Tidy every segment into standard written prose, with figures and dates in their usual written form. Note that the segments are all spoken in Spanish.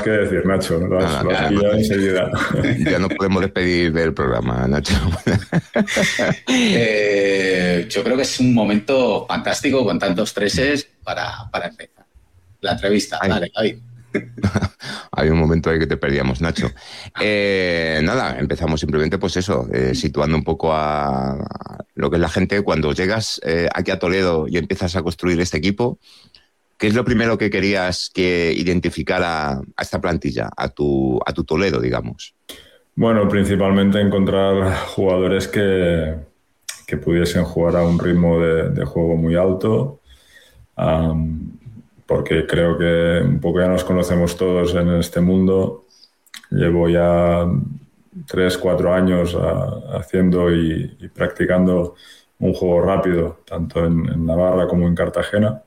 más que decir, Nacho. Lo has pillado enseguida. Ya no podemos despedir del programa, Nacho. Yo creo que es un momento fantástico con tantos treses para empezar la entrevista. Dale, David. Hay un momento ahí que te perdíamos, Nacho. Nada, empezamos simplemente pues eso, situando un poco a lo que es la gente. Cuando llegas aquí a Toledo y empiezas a construir este equipo, ¿qué es lo primero que querías que identificara a esta plantilla, a tu Toledo, digamos? Bueno, principalmente encontrar jugadores que pudiesen jugar a un ritmo de juego muy alto, porque creo que un poco ya nos conocemos todos en este mundo. Llevo ya 3-4 años haciendo y practicando un juego rápido, tanto en Navarra como en Cartagena,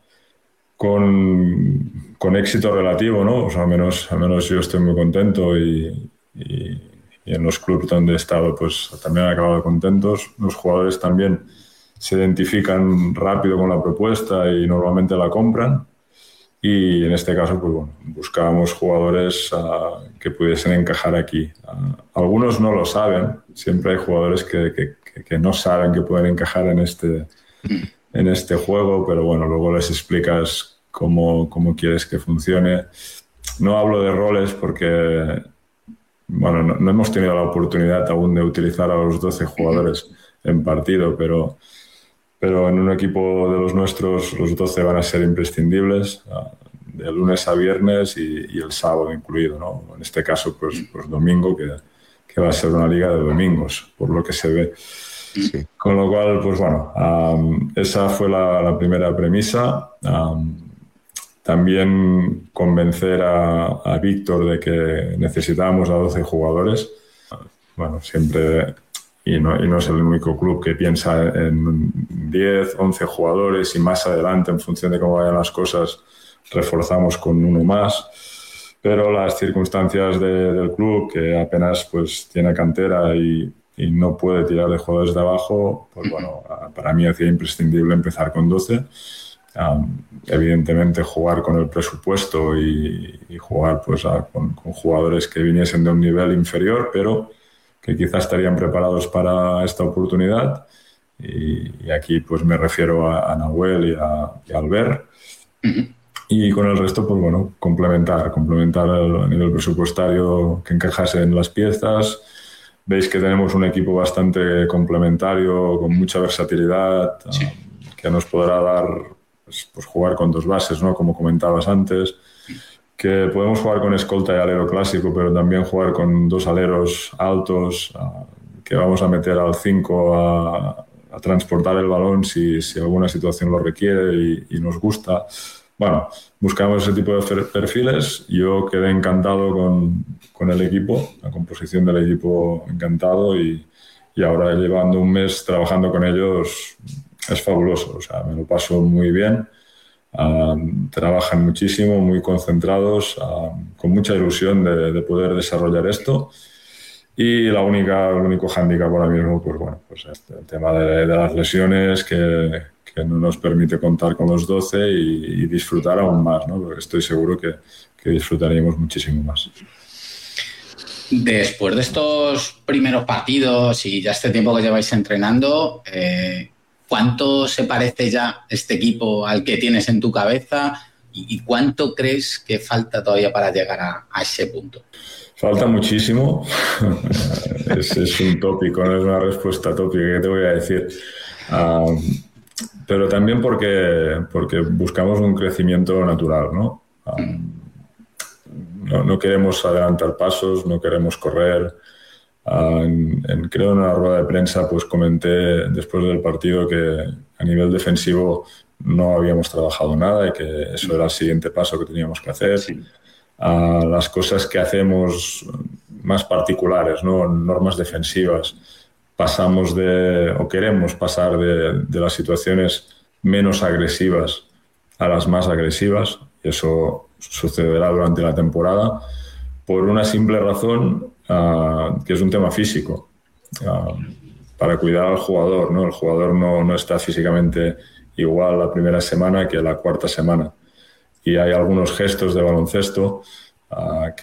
con éxito relativo, ¿no? O sea, al menos yo estoy muy contento y en los clubes donde he estado pues también han acabado contentos. Los jugadores también se identifican rápido con la propuesta y normalmente la compran. Y en este caso, pues bueno, buscábamos jugadores que pudiesen encajar aquí. Algunos no lo saben, siempre hay jugadores que no saben que pueden encajar en este juego, pero bueno, luego les explicas cómo quieres que funcione. No hablo de roles porque, bueno, no hemos tenido la oportunidad aún de utilizar a los 12 jugadores en partido, pero en un equipo de los nuestros los 12 van a ser imprescindibles, de lunes a viernes y el sábado incluido, ¿no? En este caso, pues domingo, que va a ser una liga de domingos, por lo que se ve. Sí. Con lo cual, pues bueno, esa fue la primera premisa. También convencer a Víctor de que necesitábamos a 12 jugadores. Bueno, siempre... Y no es el único club que piensa en 10, 11 jugadores y más adelante, en función de cómo vayan las cosas, reforzamos con uno más. Pero las circunstancias del club, que apenas pues tiene cantera y no puede tirar de jugadores de abajo, pues bueno, para mí hacía imprescindible empezar con 12. Evidentemente jugar con el presupuesto y jugar pues con jugadores que viniesen de un nivel inferior, pero que quizás estarían preparados para esta oportunidad. Y aquí pues me refiero a Nahuel y a Albert. Y con el resto, pues bueno, complementar a nivel presupuestario, que encajasen las piezas. Veis que tenemos un equipo bastante complementario, con mucha versatilidad, sí, que nos podrá dar pues jugar con dos bases, ¿no? Como comentabas antes. Que podemos jugar con escolta y alero clásico, pero también jugar con dos aleros altos, que vamos a meter al 5 a transportar el balón si alguna situación lo requiere y nos gusta. Bueno, buscamos ese tipo de perfiles. Yo quedé encantado con el equipo, la composición del equipo, encantado, y ahora llevando un mes trabajando con ellos es fabuloso. O sea, me lo paso muy bien. Trabajan muchísimo, muy concentrados, con mucha ilusión de poder desarrollar esto. Y el único hándicap ahora mismo, pues bueno, pues el tema de las lesiones que no nos permite contar con los 12 y disfrutar aún más, ¿no? Porque estoy seguro que disfrutaríamos muchísimo más. Después de estos primeros partidos y ya este tiempo que lleváis entrenando, ¿cuánto se parece ya este equipo al que tienes en tu cabeza y cuánto crees que falta todavía para llegar a ese punto? Falta muchísimo. es un tópico, no es una respuesta tópica, ¿qué te voy a decir? Pero también porque buscamos un crecimiento natural, ¿no? No queremos adelantar pasos, no queremos correr. Creo en una rueda de prensa pues comenté después del partido que a nivel defensivo no habíamos trabajado nada y que eso era el siguiente paso que teníamos que hacer. Sí. Las cosas que hacemos más particulares, ¿no? Normas defensivas, queremos pasar de las situaciones menos agresivas a las más agresivas, y eso sucederá durante la temporada por una simple razón, que es un tema físico, para cuidar al jugador, ¿no? El jugador no está físicamente igual la primera semana que la cuarta semana, y hay algunos gestos de baloncesto